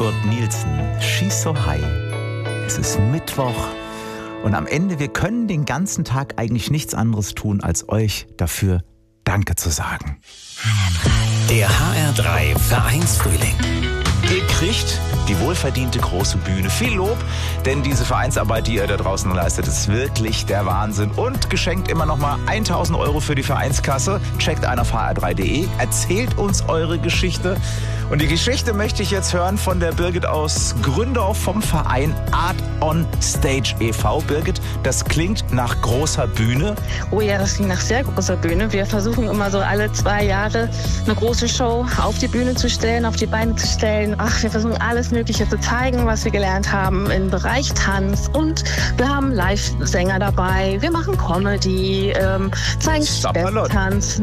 Kurt Nielsen, She's So High. Es ist Mittwoch und am Ende, wir können den ganzen Tag eigentlich nichts anderes tun, als euch dafür Danke zu sagen. Der HR3 Vereinsfrühling. Ihr kriegt die wohlverdiente große Bühne. Viel Lob, denn diese Vereinsarbeit, die ihr da draußen leistet, ist wirklich der Wahnsinn. Und geschenkt immer noch mal 1.000 € für die Vereinskasse. Checkt ein auf hr3.de, erzählt uns eure Geschichte. Und die Geschichte möchte ich jetzt hören von der Birgit aus Gründau vom Verein Art on Stage e.V. Birgit, das klingt nach großer Bühne. Oh ja, das klingt nach sehr großer Bühne. Wir versuchen immer so alle 2 Jahre eine große Show auf die Bühne zu stellen, auf die Beine zu stellen. Wir versuchen alles Mögliche zu zeigen, was wir gelernt haben im Bereich Tanz. Und wir haben Live-Sänger dabei. Wir machen Comedy, zeigen Tanz.